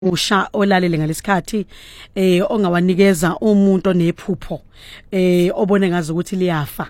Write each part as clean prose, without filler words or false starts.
usha olalele ngalesikhathi ongawanikeza umuntu onephupho obone ngazi ukuthi liyafa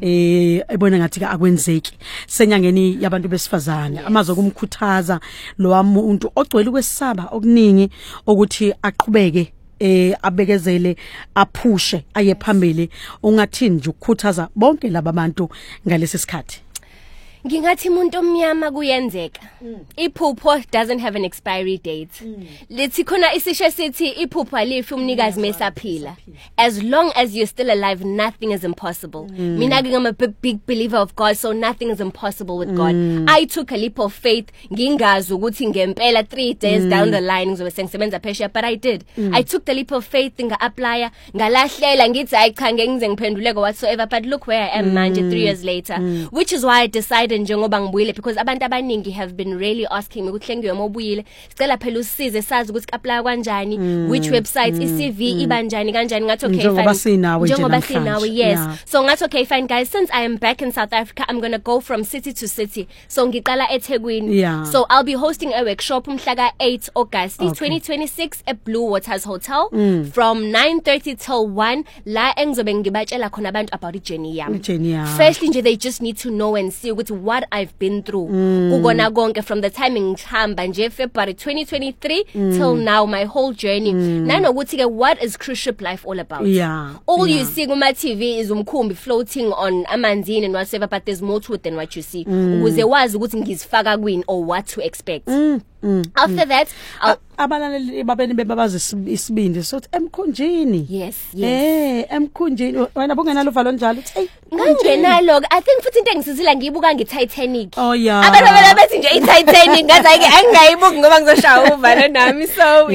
ebone ngathi akwenzeki senyangeni yabantu besifazane amazo kumkhuthaza lo wamuntu ogcwele kwesaba okuningi ukuthi aqhubeke abekezele aphushe aye phambili ungathini nje ukukhuthaza bonke laba bantu ngalesi sikhathi. Ngingathi umuntu omnyama kuyenzeka. Iphupho doesn't have an expiry date. Lithi khona isisho sithi iphupho alifi umnikazi mesaphila. As long as you're still alive, nothing is impossible. Mina I'm a big believer of God, so nothing is impossible with God. I took a leap of faith ngingazi ukuthi ngempela 3 days down the line ngizobe sengisebenza phesheya, but I did. I took the leap of faith nga-apply ngalahlela ngithi hayi cha ngeke ngize ngiphenduleke whatsoever, but look where I am manje 3 years later, which is why I decided njengoba ngibuyile, because abantu abaningi have been really asking me ukuthi ngiyomo ubuyile sicela phela usize sazi ukuthi apply kanjani, which websites iCV ibanjani kanjani. Ngathi okay fine njengoba sinawe yes, so ngathi okay fine guys, since I am back in South Africa I'm going to go from city to city, so ngiqala eThekwini. So I'll be hosting a workshop umhla ka-8 August 2026 at Blue Waters Hotel from 9:30 till 1 la engizobe ngibatshela khona abantu about ijourney yami. Firstly nje they just need to know and see ukuthi what I've been through kukona konke from the time ngihamba nje February 2023 till now, my whole journey. Nanokuthi ke what is cruise ship life all about? All you see kuma TV is umkhumbi floating on amanzini and whatever, but there's more to it than what you see. Ukuze wazi ukuthi ngizifaka kwini or what to expect. After that abalaleli babeni bebabaza isibindi sothi emkhunjini. Yes emkhunjini wena bungenalo valo njalo uthi ngangenalo. I think futhi into engisizila ngiyibuka ngeTitanic. Abantu bathi nje iTitanic ngathi ayike angiyibuki ngoba ngizoshaya uvalo nami.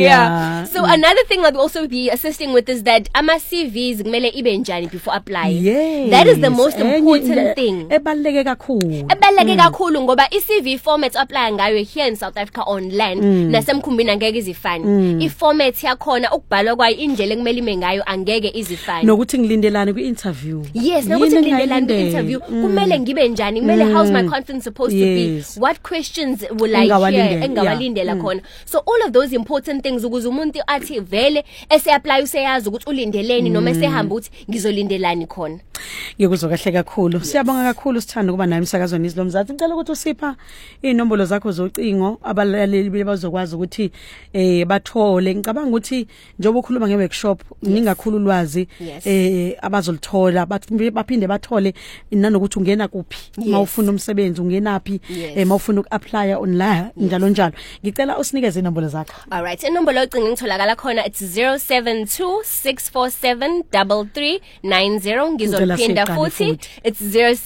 So another thing I'll also be assisting with is that ama CVs kumele ibe njani before applying. That is the most important thing. Ebaluleke kakhulu ngoba iCV format apply ngayo here in South Africa on land nasemkhumbini angeke izifani. Iformat yakhona ukubhalwa kwayo indlela ekumele ime ngayo angeke izifani. Nokuthi ngilindelane kwi-interview. Yes, nokuthi ngilindelane kwi-interview kumele ngibe njani, kumele how's my confidence supposed to be, what questions will I hear engawalindela khona. So all of those important things ukuze umuntu athi vele ese-apply useyazi ukuthi ulindeleni noma esehamba ukuthi ngizolindelani khona. Ngikuzwa kahle kakhulu. Siyabonga kakhulu sithanda kuba nayo emsakazweni iZilomzansi. Ngicela ukuthi usipha inombolo zakho zocingo abalaleli bazokwazi ukuthi bathole. Ngicabanga ukuthi njengoba ukhuluma ngeworkshop ningakhulu ulwazi abazolithola baphinde bathole nanokuthi ungena kuphi mawufuna umsebenzi ungenapi mawufuna ukuapply online njalo njalo. Ngicela usinikeze inombolo zakho. All right, inombolo yocingo ngitholakala khona it's 0726473390. Ngizoliphinda futhi it's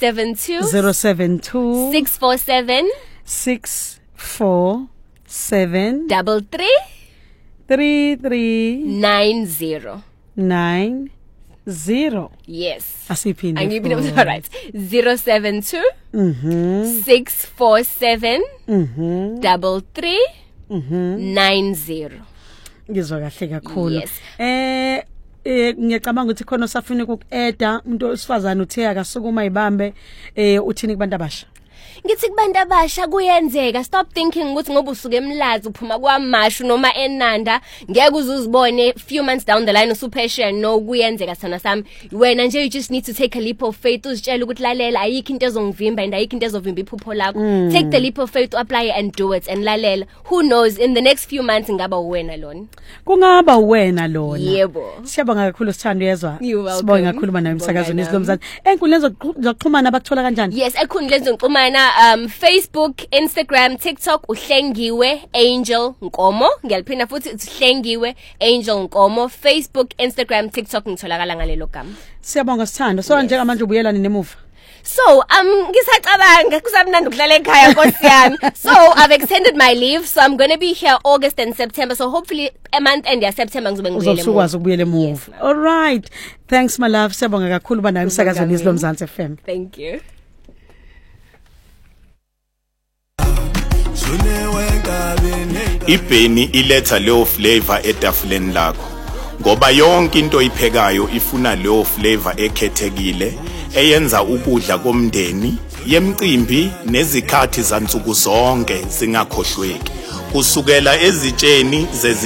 072 647 3390. Yes. Asiphinde. All right. 072 647 3390. Ngizwa kahle kakhulu. Ngiyacabanga ukuthi khona usafuna ukueda umuntu osifazana uthe akasukuma ibambe uthini kubantu abasha. Ngithi kubantu abasha kuyenzeka, stop thinking ukuthi ngoba usuke emlazi uphuma kwamashu noma enanda ngeke uzuzibone few months down the line usuphesheya. No, kuyenzeka sana sami wena nje, you just need to take a leap of faith. Uzitshela ukuthi lalela ayikho into ezongivimba and ayikho into ezovimba iphupho lakho. Take the leap of faith to apply and do it and lalela. Who knows, in the next few months ngaba uwena lona. Kungaba uwena lona. Yebo. Siyabonga kakhulu sithando yezwa. Sibonga kakhulu bana emsakazweni iZilomzansi. Enkundleni zokuxhumana bakuthola kanjani? Yes, enkundleni zokuxhumana Facebook, Instagram, TikTok uHlengiwe Angel Nkomo. Ngiyaliphinda futhi uHlengiwe Angel Nkomo. Facebook, Instagram, TikTok ngitholakala ngalelo gama. Siyabonga sithando. So njengamanje ubuyelani nemuva? So ngisacabanga kusamnandi ukudlala ekhaya Nkosi yami. So I've extended my leave, so I'm going to be here August and September, so hopefully a month end ya September ngizobe ngibuyele emuva. Uzokwazi ukubuyela emuva. All right, thanks my love. Siyabonga kakhulu bana emsakazweni iZilomzansi FM. Thank you. Ibheni iletha leyo flavor etafuleni lakho ngoba yonke into iphekayo ifuna leyo flavor ekhethekile eyenza ukudla komndeni yemicimbi nezikhathi zansuku zonke zingakhohlweki kusukela ezitsheni